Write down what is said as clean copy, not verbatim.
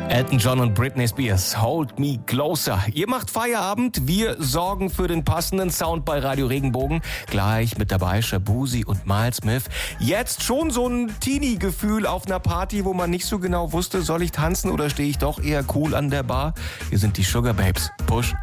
Elton John und Britney Spears, Hold Me Closer. Ihr macht Feierabend, wir sorgen für den passenden Sound bei Radio Regenbogen. Gleich mit dabei Shabuzi und Miles Smith. Jetzt schon so ein Teenie-Gefühl auf einer Party, wo man nicht so genau wusste, soll ich tanzen oder stehe ich doch eher cool an der Bar? Wir sind die Sugar Babes. Push.